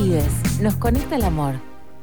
IDES, nos conecta el amor.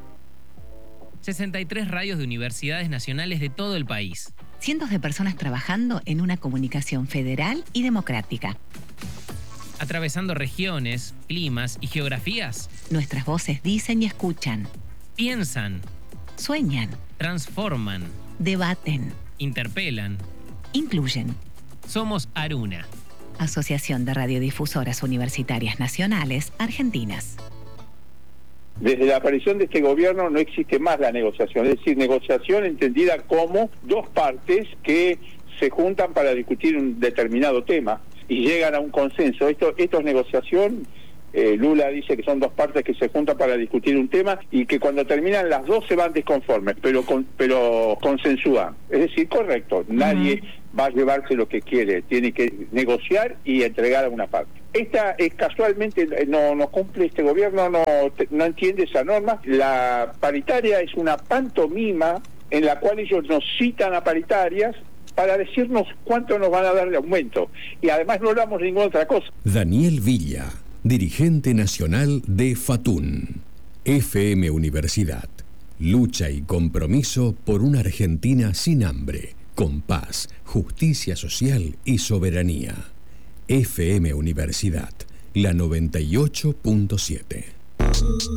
63 radios de universidades nacionales de todo el país. Cientos de personas trabajando en una comunicación federal y democrática. Atravesando regiones, climas y geografías. Nuestras voces dicen y escuchan. Piensan. Sueñan. Transforman. Debaten. Interpelan. Incluyen. Somos Aruna. Asociación de Radiodifusoras Universitarias Nacionales Argentinas. Desde la aparición de este gobierno no existe más la negociación, es decir, negociación entendida como dos partes que se juntan para discutir un determinado tema y llegan a un consenso. Esto es negociación. Lula dice que son dos partes que se juntan para discutir un tema y que cuando terminan las dos se van disconformes, pero consensúan. Es decir, correcto, nadie va a llevarse lo que quiere, tiene que negociar y entregar a una parte. Esta casualmente no cumple este gobierno, no entiende esa norma. La paritaria es una pantomima en la cual ellos nos citan a paritarias para decirnos cuánto nos van a dar de aumento. Y además no hablamos de ninguna otra cosa. Daniel Villa, dirigente nacional de FATUN. FM Universidad. Lucha y compromiso por una Argentina sin hambre, con paz, justicia social y soberanía. FM Universidad, la 98.7.